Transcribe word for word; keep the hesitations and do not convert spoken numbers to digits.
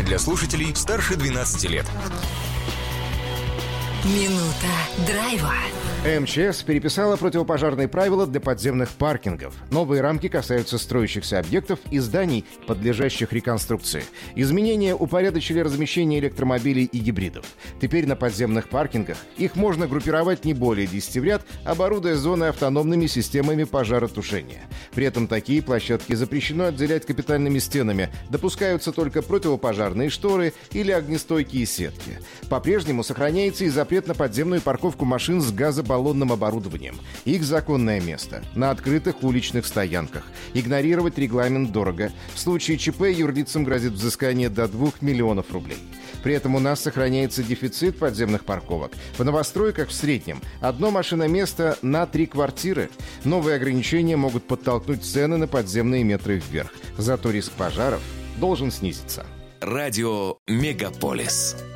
Для слушателей старше двенадцати лет. Минута драйва. МЧС переписала противопожарные правила для подземных паркингов. Новые рамки касаются строящихся объектов и зданий, подлежащих реконструкции. Изменения упорядочили размещение электромобилей и гибридов. Теперь на подземных паркингах их можно группировать не более десяти в ряд, оборудуя зоны автономными системами пожаротушения. При этом такие площадки запрещено отделять капитальными стенами. Допускаются только противопожарные шторы или огнестойкие сетки. По-прежнему сохраняется и запрет на подземную парковку машин с газобаллонным оборудованием. Их законное место – на открытых уличных стоянках. Игнорировать регламент дорого. В случае ЧП юрлицам грозит взыскание до двух миллионов рублей. При этом у нас сохраняется дефицит подземных парковок. В новостройках в среднем одно машиноместо на три квартиры. Новые ограничения могут подтолкнуть цены на подземные метры вверх. Зато риск пожаров должен снизиться. Радио «Мегаполис».